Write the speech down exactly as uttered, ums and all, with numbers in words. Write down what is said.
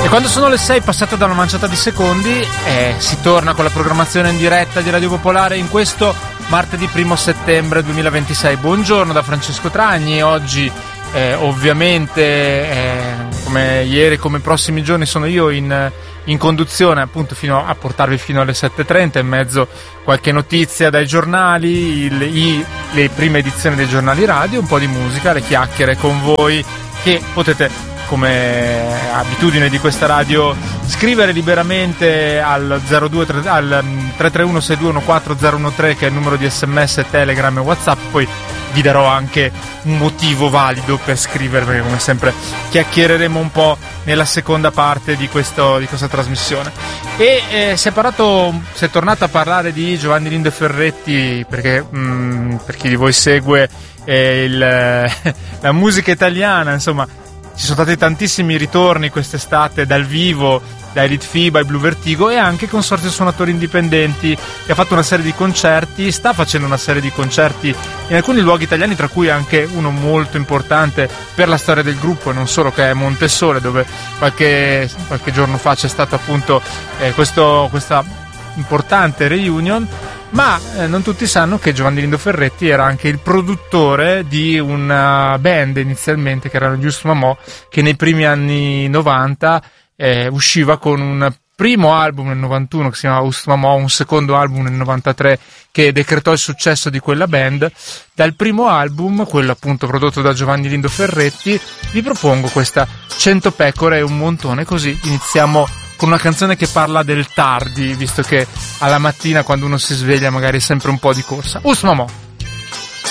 E quando sono le sei passate da una manciata di secondi eh, si torna con la programmazione in diretta di Radio Popolare in questo martedì primo settembre duemilaventisei. Buongiorno da Francesco Tragni. Oggi eh, ovviamente eh, come ieri, come i prossimi giorni, sono io in, in conduzione appunto fino a portarvi fino alle sette e trenta, in mezzo qualche notizia dai giornali, il, i, le prime edizioni dei giornali radio, un po' di musica, le chiacchiere con voi che potete, come abitudine di questa radio, scrivere liberamente al, zero due tre, al tre tre uno sei due uno quattro zero uno tre, che è il numero di sms, telegram e whatsapp. Poi vi darò anche un motivo valido per scrivere, perché come sempre chiacchiereremo un po' nella seconda parte di, questo, di questa trasmissione. E eh, si è parlato, si è tornato a parlare di Giovanni Lindo Ferretti, perché mh, per chi di voi segue eh, il, la musica italiana, insomma, ci sono stati tantissimi ritorni quest'estate dal vivo, da Elite FIBA e Blue Vertigo, e anche Consorzio Suonatori Indipendenti, che ha fatto una serie di concerti, sta facendo una serie di concerti in alcuni luoghi italiani, tra cui anche uno molto importante per la storia del gruppo e non solo, che è Montesole, dove qualche, qualche giorno fa c'è stata appunto eh, questo, questa importante reunion. Ma eh, non tutti sanno che Giovanni Lindo Ferretti era anche il produttore di una band inizialmente, che erano Just Mamò, che nei primi anni novanta eh, usciva con un primo album nel novantuno che si chiamava Just Mamò, un secondo album nel novantatré che decretò il successo di quella band. Dal primo album, quello appunto prodotto da Giovanni Lindo Ferretti, vi propongo questa cento pecore e un montone. Così iniziamo con una canzone che parla del tardi, visto che alla mattina, quando uno si sveglia, magari è sempre un po' di corsa. Us Mamò.